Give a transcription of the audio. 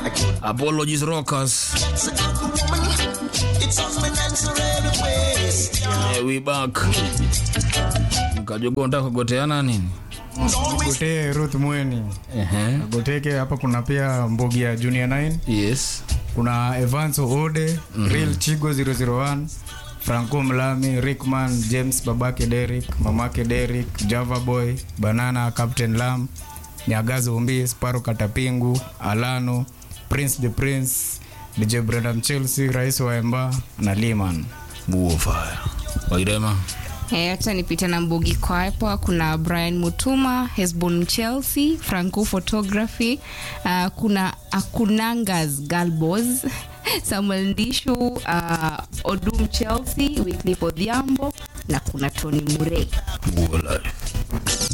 Apologies Rockers. Yeah, we back. Mkajogonda kugoteana nini? Gote Ruth Mweni. Goteke hapa kuna pia Mbogi ya Junior 9. Yes. Kuna Evans Ode, Real Chigo 001, Franco Mlami, Rickman, James Babake Derrick, Mamake Derrick, Java Boy, Banana, Captain Lam, Nyagazo Umbi, Sparo Katapingu, Alano, Prince the Prince, DJ Brendan Chelsea, Rais wa Emba na Liman. Buofaya. Wairema. Hata nipita na Mbogi kwa hapa. Kuna Brian Mutuma, Hesbon Chelsea, Franco Photography, kuna Akunangas Galboz, Samuel Ndishu, Odum Chelsea, Wycliffe Odhiambo na kuna Tony Murray. Buolai.